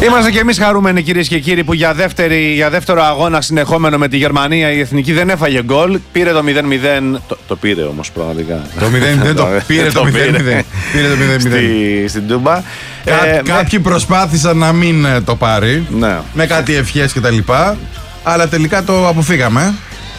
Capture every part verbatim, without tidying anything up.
Είμαστε και εμείς χαρούμενοι, κυρίες και κύριοι, που για, δεύτερη, για δεύτερο αγώνα συνεχόμενο με τη Γερμανία η Εθνική δεν έφαγε γκολ. Πήρε το μηδέν μηδέν. Το, το πήρε όμως πραγματικά. Το μηδέν μηδέν το πήρε το μηδέν μηδέൻ. Πήρε το μηδέν μηδέν. Στη, στην Τούμπα. Κά, ε, κάποιοι με... προσπάθησαν να μην το πάρει. Ναι. Με κάτι ευχές και τα λοιπά. Αλλά τελικά το αποφύγαμε.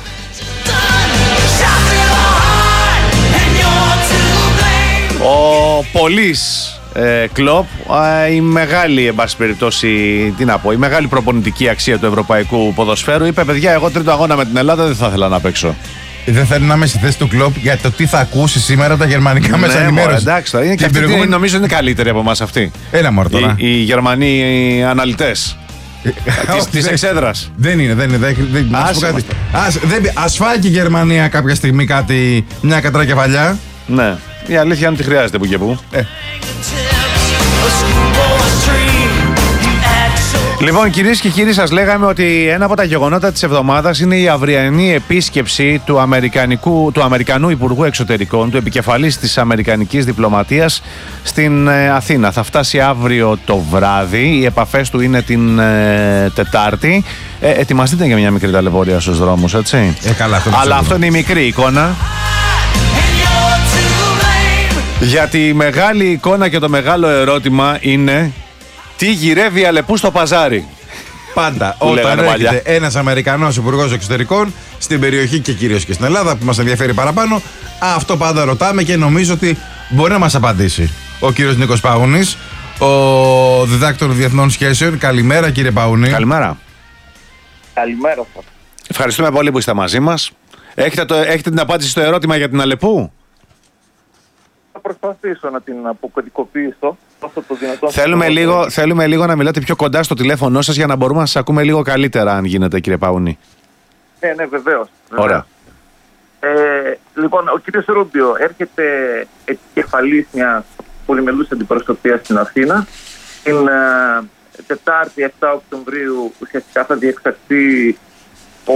Ο Πολύς ε, Κλοπ, ε, η μεγάλη, εν πάση περιπτώσει, τι να πω, η μεγάλη προπονητική αξία του ευρωπαϊκού ποδοσφαίρου, είπε: παιδιά, εγώ τρίτο αγώνα με την Ελλάδα δεν θα ήθελα να παίξω. Δεν θέλει να είμαι στη θέση του Κλοπ για το τι θα ακούσει σήμερα τα γερμανικά μέσα ενημέρωση. Εντάξει, τώρα είναι και αυτή, προηγούμενη... νομίζω είναι καλύτερη από εμάς αυτή. Έλα μόνο τώρα. Οι, οι Γερμανοί οι αναλυτές της εξέδρας. Δεν είναι, δεν είναι. Δεν, δεν, ας, κάτι. Ας, δεν, ας φάει και η Γερμανία κάποια στιγμή κάτι, μια κατρακεφαλιά. Ναι. Η αλήθεια είναι ότι χρειάζεται που και που. Ε. Λοιπόν, κυρίες και κύριοι, σας λέγαμε ότι ένα από τα γεγονότα της εβδομάδας είναι η αυριανή επίσκεψη του, Αμερικανικού, του Αμερικανού Υπουργού Εξωτερικών, του επικεφαλής της Αμερικανικής Διπλωματίας στην ε, Αθήνα. Θα φτάσει αύριο το βράδυ, οι επαφές του είναι την ε, Τετάρτη. Ε, ετοιμαστείτε για μια μικρή ταλαιπωρία στους δρόμους, έτσι. Ε, καλά, αυτό Αλλά αυτό είναι η μικρή εικόνα. Γιατί η μεγάλη εικόνα και το μεγάλο ερώτημα είναι τι γυρεύει η Αλεπού στο παζάρι. Πάντα όταν έρχεται ένας Αμερικανός Υπουργός Εξωτερικών στην περιοχή και κυρίως και στην Ελλάδα που μας ενδιαφέρει παραπάνω, αυτό πάντα ρωτάμε και νομίζω ότι μπορεί να μας απαντήσει ο κύριος Νίκος Παούνης, ο διδάκτορ διεθνών σχέσεων. Καλημέρα, κύριε Παούνη. Καλημέρα. Καλημέρα σας. Ευχαριστούμε πολύ που είστε μαζί μας. Έχετε, το, έχετε την απάντηση στο ερώτημα για την Αλεπού? Θα προσπαθήσω να την αποκωδικοποιήσω όσο το δυνατόν. Θέλουμε λίγο, θέλουμε λίγο να μιλάτε πιο κοντά στο τηλέφωνό σας για να μπορούμε να σας ακούμε λίγο καλύτερα, αν γίνεται, κύριε Παούνη. Ναι, ναι, βεβαίως. Ωραία. Ε, λοιπόν, ο κύριος Ρούμπιο έρχεται επικεφαλής μιας πολυμελούς αντιπροσωπείας στην Αθήνα. Την uh, Τετάρτη επτά Οκτωβρίου ουσιαστικά θα διεξαχθεί ο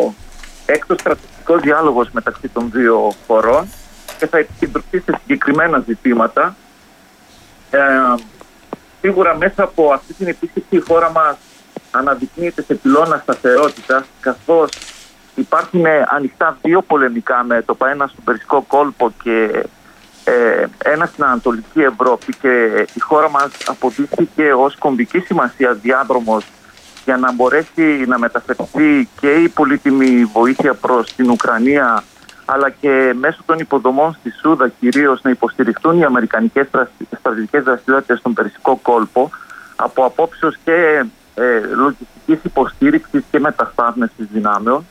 έκτος στρατηγικός διάλογος μεταξύ των δύο χωρών και θα επικεντρωθεί σε συγκεκριμένα ζητήματα. Ε, σίγουρα μέσα από αυτή την επίσκεψη η χώρα μας αναδεικνύεται σε πυλώνα σταθερότητα, καθώς υπάρχουν ανοιχτά δύο πολεμικά μέτωπα, ένα στον Περσικό κόλπο και ε, ένα στην Ανατολική Ευρώπη, και η χώρα μας αποδείχθηκε ως κομβική σημασία διάδρομος για να μπορέσει να μεταφερθεί και η πολύτιμη βοήθεια προς την Ουκρανία, αλλά και μέσω των υποδομών στη Σούδα κυρίως να υποστηριχθούν οι αμερικανικές στρατιωτικές δραστηριότητες στον Περσικό κόλπο, από απόψεως και ε, λογιστικής υποστήριξης και μεταστάθμισης δυνάμεων.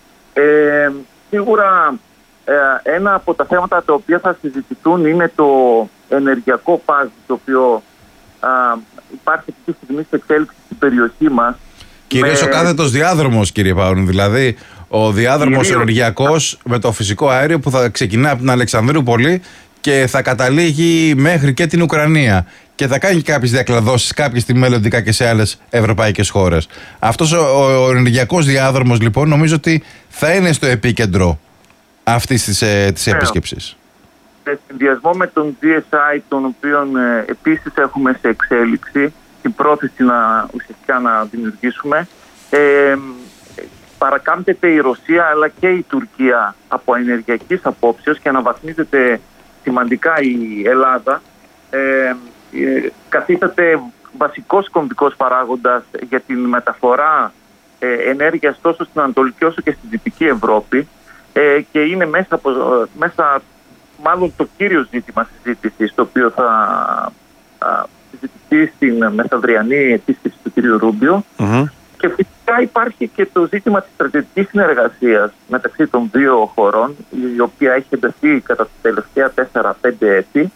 Ε, σίγουρα ε, ένα από τα θέματα τα οποία θα συζητηθούν είναι το ενεργειακό παζλ, το οποίο α, υπάρχει αυτή τη στιγμή σε εξέλιξη στην περιοχή μας. Κυρίως με... ο κάθετος διάδρομος, κύριε Παούνη, δηλαδή ο διάδρομος ενεργειακός με το φυσικό αέριο που θα ξεκινά από την Αλεξανδρούπολη και θα καταλήγει μέχρι και την Ουκρανία και θα κάνει κάποιες διακλαδώσεις κάποια στιγμή μελλοντικά και σε άλλες ευρωπαϊκές χώρες. Αυτός ο, ο ενεργειακός διάδρομος, λοιπόν, νομίζω ότι θα είναι στο επίκεντρο αυτής της, ε, της επίσκεψης. Σε συνδυασμό με τον τζι ες άι, τον οποίον ε, επίσης έχουμε σε εξέλιξη, την πρόθεση να ουσιαστικά να δημιουργήσουμε, ε, παρακάμπτεται η Ρωσία αλλά και η Τουρκία από ενεργειακής απόψεως και αναβαθμίζεται σημαντικά η Ελλάδα. Ε, ε, καθίσταται βασικός κομβικός παράγοντας για την μεταφορά ε, ενέργειας τόσο στην Ανατολική όσο και στην Δυτική Ευρώπη, ε, και είναι μέσα, από, μέσα μάλλον το κύριο ζήτημα συζήτησης, το οποίο θα α, συζητηθεί στην μεσαδριανή επίσκεψη του κ. Ρούμπιο. Mm-hmm. Και φυσικά υπάρχει και το ζήτημα της στρατιωτικής συνεργασίας μεταξύ των δύο χωρών, η οποία έχει ενταθεί κατά τα τελευταία τέσσερα πέντε έτη.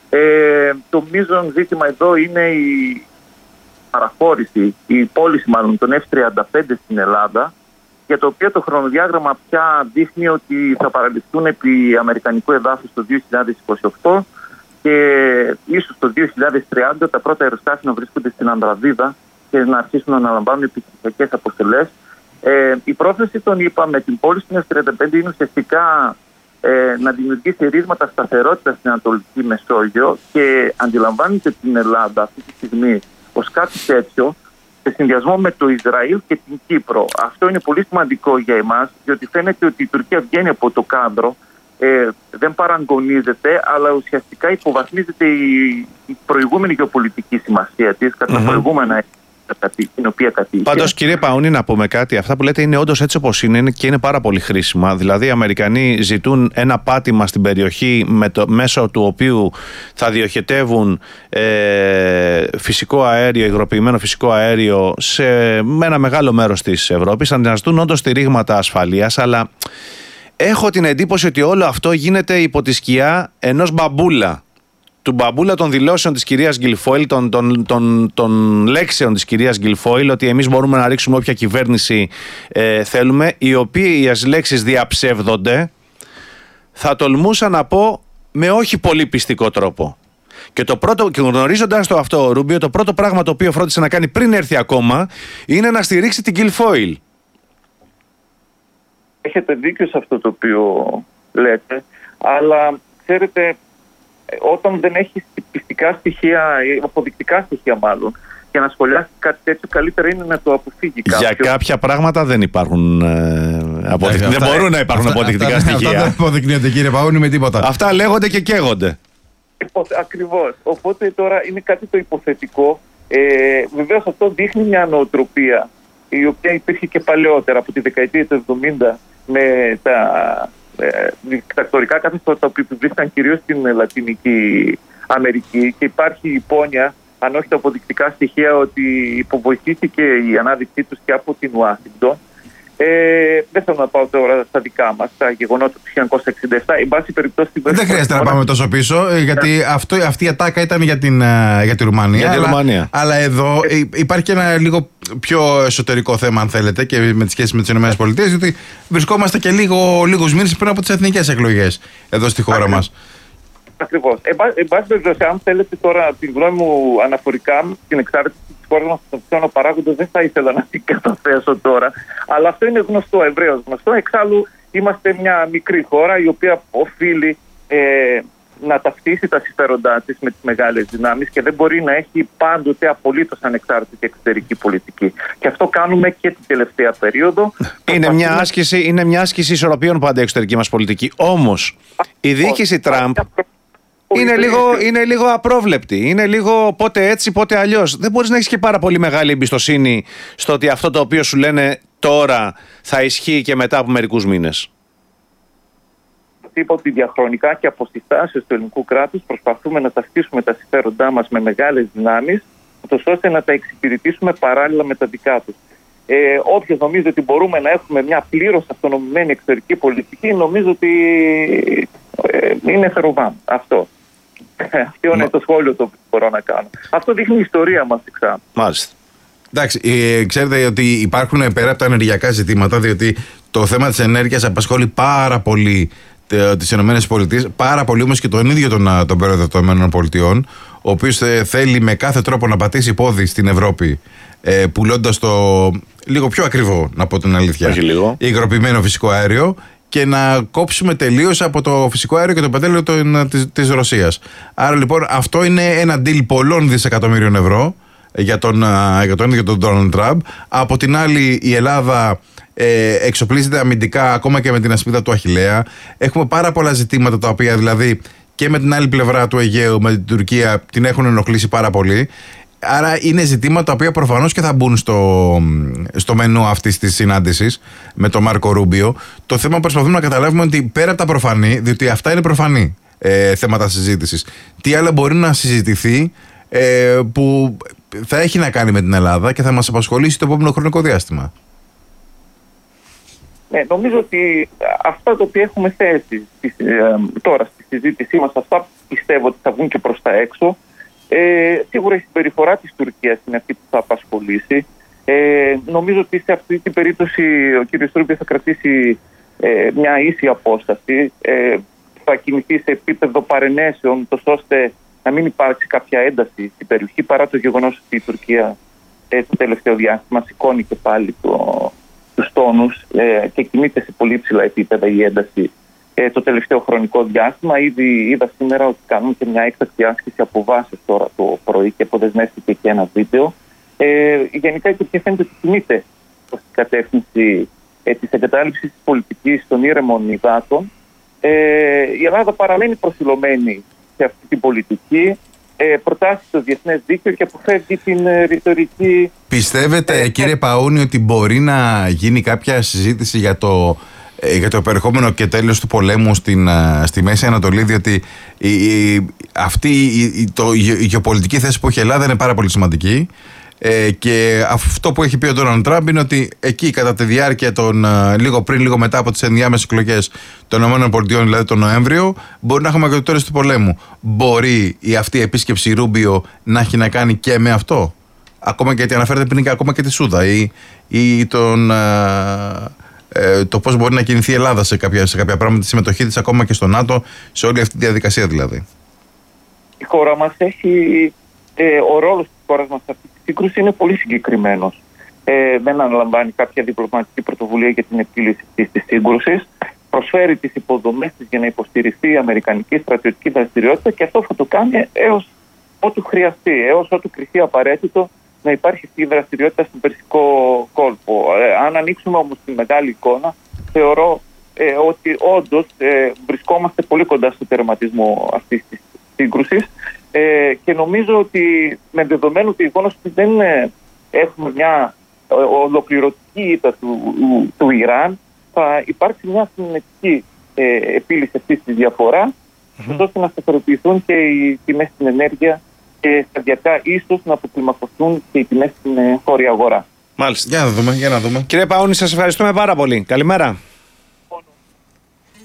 Ε, το μείζον ζήτημα εδώ είναι η παραχώρηση, η πώληση μάλλον των εφ τριάντα πέντε στην Ελλάδα, για το οποίο το χρονοδιάγραμμα πια δείχνει ότι θα παραλυφθούν επί αμερικανικού εδάφους το δύο χιλιάδες είκοσι οκτώ και ίσως το δύο χιλιάδες τριάντα τα πρώτα αεροσκάφη να βρίσκονται στην Ανδραβίδα και να αρχίσουν να αναλαμβάνουν επιχειρησιακές αποστολές. Ε, η πρόθεση των ΗΠΑ με την πώληση των εφ τριάντα πέντε είναι ουσιαστικά ε, να δημιουργήσει ρήγματα σταθερότητα στην Ανατολική Μεσόγειο, και αντιλαμβάνεται την Ελλάδα αυτή τη στιγμή ως κάτι τέτοιο σε συνδυασμό με το Ισραήλ και την Κύπρο. Αυτό είναι πολύ σημαντικό για εμάς, διότι φαίνεται ότι η Τουρκία βγαίνει από το κάδρο, ε, δεν παραγωνίζεται, αλλά ουσιαστικά υποβαθμίζεται η προηγούμενη γεωπολιτική σημασία της κατά mm-hmm. προηγούμενα την οποία κατήχε. Πάντως, κύριε Παούνη, να πούμε κάτι. Αυτά που λέτε είναι όντως έτσι όπως είναι και είναι πάρα πολύ χρήσιμα. Δηλαδή, οι Αμερικανοί ζητούν ένα πάτημα στην περιοχή με το, μέσω του οποίου θα διοχετεύουν ε, φυσικό αέριο, υγροποιημένο φυσικό αέριο σε, με ένα μεγάλο μέρος της Ευρώπης. Αναζητούν όντως στηρίγματα ασφαλείας, αλλά έχω την εντύπωση ότι όλο αυτό γίνεται υπό τη σκιά ενός μπαμπούλα. Του μπαμπούλα των δηλώσεων της κυρίας Γκιλφόιλ, των, των, των, των λέξεων της κυρίας Γκιλφόιλ, ότι εμείς μπορούμε να ρίξουμε όποια κυβέρνηση ε, θέλουμε, οι οποίες λέξεις διαψεύδονται, θα τολμούσα να πω, με όχι πολύ πιστικό τρόπο. Και, το πρώτο, και γνωρίζοντας το αυτό ο Ρούμπιο, το πρώτο πράγμα το οποίο φρόντισε να κάνει πριν έρθει ακόμα, είναι να στηρίξει την Γκιλφόιλ. Έχετε δίκιο σε αυτό το οποίο λέτε, αλλά ξέρετε, όταν δεν έχει πιστικά στοιχεία, αποδεικτικά στοιχεία μάλλον, για να σχολιάσει κάτι τέτοιο, καλύτερα είναι να το αποφύγει κάποιος. Για κάποια πράγματα δεν υπάρχουν ε, αποδεικτικά. Δεν μπορούν να υπάρχουν αυτά, αποδεικτικά αυτά, στοιχεία. Αυτά δεν αποδεικνύονται, κύριε Παούνη, με τίποτα. Αυτά λέγονται και καίγονται. Ακριβώς. Οπότε τώρα είναι κάτι το υποθετικό. Ε, βεβαίως αυτό δείχνει μια νοοτροπία η οποία υπήρχε και παλαιότερα, από τη δεκαετία του εβδομήντα, με τα δικτατορικά καθεστώτα που επιβλήθηκαν κυρίως στην Λατινική Αμερική, και υπάρχει υπόνοια, αν όχι τα αποδεικτικά στοιχεία, ότι υποβοηθήθηκε η ανάδειξή τους και από την Ουάσιγκτον. Ε, δεν θέλω να πάω τώρα στα δικά μας, τα γεγονότα του χίλια εννιακόσια εξήντα επτά. Εν πάση περιπτώσει, δεν χρειάζεται να πάμε τόσο πίσω, γιατί αυτό, αυτή η ατάκα ήταν για την, για τη Ρουμανία. Για τη αλλά, Ρουμανία. αλλά εδώ υπάρχει και ένα λίγο πιο εσωτερικό θέμα, αν θέλετε, και με τις σχέσεις με τις ΗΠΑ, διότι βρισκόμαστε και λίγο, λίγους μήνες πριν από τις εθνικές εκλογές εδώ στη χώρα μας. Ακριβώς. Εν πάση περιπτώσει, αν θέλετε τώρα την γνώμη μου αναφορικά με την εξάρτηση της χώρας μας από τον παράγοντα, δεν θα ήθελα να την καταθέσω τώρα. Αλλά αυτό είναι γνωστό, ευρέως γνωστό. Εξάλλου, είμαστε μια μικρή χώρα η οποία οφείλει ε, να ταυτίσει τα συμφέροντά της με τις μεγάλες δυνάμεις και δεν μπορεί να έχει πάντοτε απολύτως ανεξάρτητη εξωτερική πολιτική. Και αυτό κάνουμε και την τελευταία περίοδο. Είναι μια άσκηση, είναι μια άσκηση ισορροπίων πάντα η εξωτερική μας πολιτική. Όμως, η διοίκηση Τραμπ είναι λίγο, είναι λίγο απρόβλεπτη. Είναι λίγο πότε έτσι, πότε αλλιώς. Δεν μπορείς να έχεις και πάρα πολύ μεγάλη εμπιστοσύνη στο ότι αυτό το οποίο σου λένε τώρα θα ισχύει και μετά από μερικούς μήνες. Είπα ότι διαχρονικά και από τις τάσεις του ελληνικού κράτους προσπαθούμε να ταυτίσουμε τα συμφέροντά μας με μεγάλες δυνάμεις, ώστε να τα εξυπηρετήσουμε παράλληλα με τα δικά τους. Ε, Όποιος νομίζει ότι μπορούμε να έχουμε μια πλήρως αυτονομημένη εξωτερική πολιτική, νομίζω ότι ε, είναι θεροβάμ αυτό. Αυτό είναι το σχόλιο το οποίο μπορώ να κάνω. Αυτό δείχνει η ιστορία μας εξά. Μάλιστα. Εντάξει, ε, ξέρετε ότι υπάρχουν πέρα από τα ενεργειακά ζητήματα, διότι το θέμα της ενέργειας απασχολεί πάρα πολύ τις ΗΠΑ, πάρα πολύ όμως και τον ίδιο τον, τον πρόεδρο των ΗΠΑ, ο οποίος θέλει με κάθε τρόπο να πατήσει πόδι στην Ευρώπη, ε, πουλώντας το λίγο πιο ακριβό, να πω την αλήθεια, υγροποιημένο φυσικό αέριο, και να κόψουμε τελείως από το φυσικό αέριο και το πετρέλαιο της, της Ρωσίας. Άρα λοιπόν αυτό είναι ένα deal πολλών δισεκατομμύριων ευρώ για τον, για τον ίδιο τον Donald Trump. Από την άλλη, η Ελλάδα ε, εξοπλίζεται αμυντικά ακόμα και με την ασπίδα του Αχιλλέα. Έχουμε πάρα πολλά ζητήματα τα οποία δηλαδή και με την άλλη πλευρά του Αιγαίου, με την Τουρκία, την έχουν ενοχλήσει πάρα πολύ. Άρα είναι ζητήματα τα οποία προφανώς και θα μπουν στο, στο μενού αυτής της συνάντησης με τον Μάρκο Ρούμπιο. Το θέμα που προσπαθούμε να καταλάβουμε ότι πέρα από τα προφανή, διότι αυτά είναι προφανή ε, θέματα συζήτησης, τι άλλο μπορεί να συζητηθεί ε, που θα έχει να κάνει με την Ελλάδα και θα μας απασχολήσει το επόμενο χρονικό διάστημα. Ναι, νομίζω ότι αυτά τα οποία έχουμε θέσει ε, τώρα στη συζήτησή μας, αυτά πιστεύω ότι θα βγουν και προς τα έξω. Ε, σίγουρα η συμπεριφορά της Τουρκίας είναι αυτή που θα απασχολήσει. Ε, νομίζω ότι σε αυτή την περίπτωση ο κ. Ρούμπιο θα κρατήσει ε, μια ίση απόσταση. Ε, θα κινηθεί σε επίπεδο παρενέσεων, τόσο ώστε να μην υπάρξει κάποια ένταση στην περιοχή, παρά το γεγονός ότι η Τουρκία ε, το τελευταίο διάστημα σηκώνει και πάλι το, τους τόνους ε, και κινείται σε πολύ ψηλά επίπεδα η ένταση ε, το τελευταίο χρονικό διάστημα. Ήδη είδα σήμερα ότι κάνουν και μια έκτακτη άσκηση αποβάσεως τώρα το πρωί και αποδεσμεύτηκε και ένα βίντεο. Ε, γενικά η Τουρκία φαίνεται ότι κινείται προς την κατεύθυνση ε, της εγκατάλειψης της πολιτικής των ήρεμων υδάτων. Ε, η Ελλάδα παραμένει προσιλωμένη σε αυτή την πολιτική, ε, προτάσει στο διεθνές δίκαιο και αποφεύγει την ε, ρητορική. Πιστεύετε, ε, κύριε Παούνη, ότι μπορεί να γίνει κάποια συζήτηση για το, ε, για το περιεχόμενο και τέλος του πολέμου στην, ε, στη Μέση Ανατολή, διότι η, η, αυτή η, η, το, η γεωπολιτική θέση που έχει η Ελλάδα είναι πάρα πολύ σημαντική. Ε, και αυτό που έχει πει ο Ντόναλντ Τραμπ είναι ότι εκεί κατά τη διάρκεια των uh, λίγο πριν, λίγο μετά από τις ενδιάμεσες εκλογές των ΗΠΑ, δηλαδή τον Νοέμβριο, μπορεί να έχουμε και το τέλος του πολέμου. Μπορεί η αυτή η επίσκεψη Ρούμπιο να έχει να κάνει και με αυτό? Ακόμα και γιατί αναφέρεται πριν και ακόμα και τη Σούδα ή, ή τον, uh, ε, το πώς μπορεί να κινηθεί η Ελλάδα σε κάποια, σε κάποια πράγματα, τη συμμετοχή της ακόμα και στο ΝΑΤΟ, σε όλη αυτή τη διαδικασία δηλαδή. Η χώρα μας έχει, ε, ο ρόλος της χώρας μας αυτή τη σύγκρουση είναι πολύ συγκεκριμένος. Ε, δεν αναλαμβάνει κάποια διπλωματική πρωτοβουλία για την επίλυση αυτής της σύγκρουσης. Προσφέρει τις υποδομές της για να υποστηριχθεί η αμερικανική στρατιωτική δραστηριότητα και αυτό θα το κάνει έως ότου χρειαστεί, έως ότου κριθεί απαραίτητο να υπάρχει αυτή η δραστηριότητα στον Περσικό κόλπο. Ε, αν ανοίξουμε όμως τη μεγάλη εικόνα, θεωρώ ε, ότι όντως ε, βρισκόμαστε πολύ κοντά στο τερματισμό αυτής της σύγκρουσης ε, και νομίζω ότι με δεδομένο το γεγονός ότι δεν ε, έχουμε μια ε, ολοκληρωτική ήττα του, του, του Ιράν, θα υπάρξει μια συνενετική ε, επίλυση αυτής της διαφοράς, mm-hmm. ώστε να σταθεροποιηθούν και οι τιμές στην ενέργεια και σταδιακά ίσως να αποκλιμακωθούν και οι τιμές στην χώρια αγορά. Μάλιστα. Για να δούμε, για να δούμε. Κύριε Παούνη, σας ευχαριστούμε πάρα πολύ. Καλημέρα.